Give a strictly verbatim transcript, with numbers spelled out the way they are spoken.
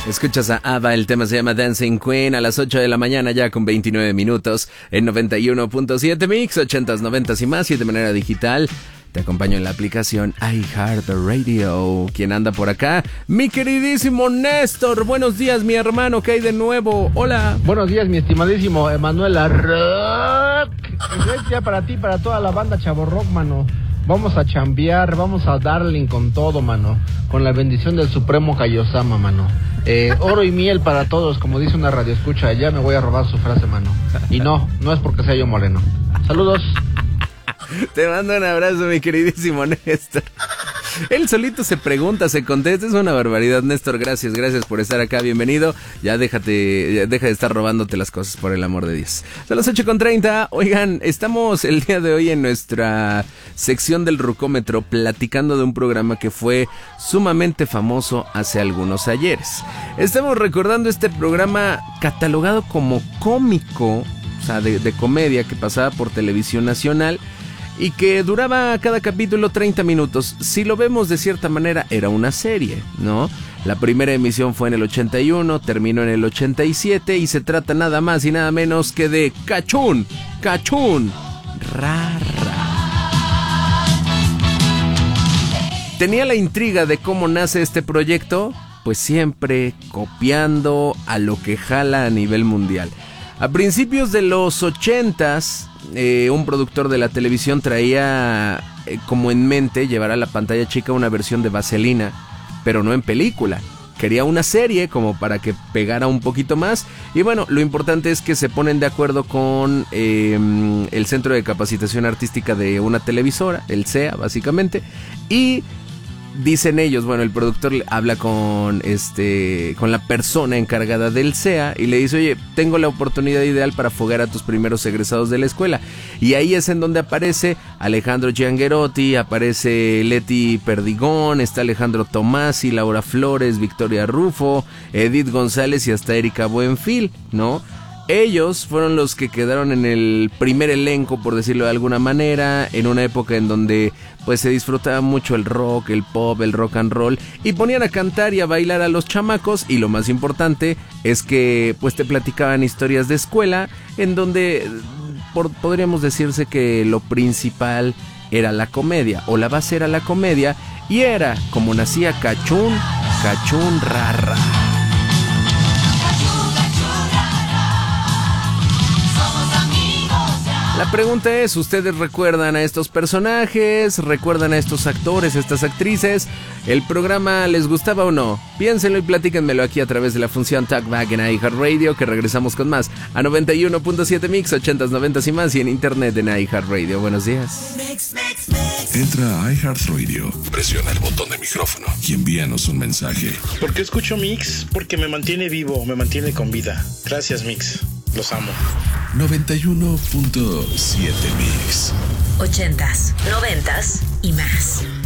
Escuchas a ABBA, el tema se llama Dancing Queen, a las ocho de la mañana ya con veintinueve minutos en noventa y uno punto siete Mix, ochentas, noventas y más, y de manera digital. Te acompaño en la aplicación iHeartRadio. ¿Quién anda por acá? Mi queridísimo Néstor. Buenos días, mi hermano. ¿Qué hay de nuevo? Hola. Buenos días, mi estimadísimo Emanuel Rock. Ya para ti, para toda la banda Chavo Rock, mano. Vamos a chambear, vamos a darle con todo, mano. Con la bendición del Supremo Kaiosama, mano. Eh, oro y miel para todos, como dice una radioescucha. Ya me voy a robar su frase, mano. Y no, no es porque sea yo moreno. Saludos. Te mando un abrazo, mi queridísimo Néstor. Él solito se pregunta, se contesta, es una barbaridad. Néstor, gracias, gracias por estar acá, bienvenido. Ya déjate, ya deja de estar robándote las cosas, por el amor de Dios. Son las ocho con treinta, oigan, estamos el día de hoy en nuestra sección del Rucómetro platicando de un programa que fue sumamente famoso hace algunos ayeres. Estamos recordando este programa catalogado como cómico, o sea, de, de comedia, que pasaba por Televisión Nacional y que duraba cada capítulo treinta minutos. Si lo vemos de cierta manera, era una serie, ¿no? La primera emisión fue en el ochenta y uno, terminó en el ochenta y siete y se trata nada más y nada menos que de Cachún, Cachún, Rara. ¿Tenía la intriga de cómo nace este proyecto? Pues siempre copiando a lo que jala a nivel mundial. A principios de los ochentas, eh, un productor de la televisión traía eh, como en mente llevar a la pantalla chica una versión de Vaselina, pero no en película. Quería una serie como para que pegara un poquito más. Y bueno, lo importante es que se ponen de acuerdo con eh, el Centro de Capacitación Artística de una televisora, el C E A básicamente, y dicen ellos, bueno, el productor habla con este con la persona encargada del C E A y le dice, oye, tengo la oportunidad ideal para foguear a tus primeros egresados de la escuela. Y ahí es en donde aparece Alejandro Gianguerotti, aparece Leti Perdigón, está Alejandro Tomasi, Laura Flores, Victoria Rufo, Edith González y hasta Erika Buenfil, ¿no? Ellos fueron los que quedaron en el primer elenco, por decirlo de alguna manera, en una época en donde pues se disfrutaba mucho el rock, el pop, el rock and roll, y ponían a cantar y a bailar a los chamacos, y lo más importante es que pues te platicaban historias de escuela, en donde por, podríamos decirse que lo principal era la comedia, o la base era la comedia, y era como nacía Cachún, Cachún Rara. La pregunta es, ¿ustedes recuerdan a estos personajes? ¿Recuerdan a estos actores, estas actrices? ¿El programa les gustaba o no? Piénsenlo y platíquenmelo aquí a través de la función Talkback en iHeartRadio, que regresamos con más a noventa y uno punto siete Mix, ochentas, noventas y más, y en internet en iHeartRadio. Buenos días. Entra a iHeartRadio, presiona el botón de micrófono y envíanos un mensaje. ¿Por qué escucho Mix? Porque me mantiene vivo, me mantiene con vida. Gracias, Mix. Los amo. noventa y uno punto siete Mix. Ochentas, noventas y más.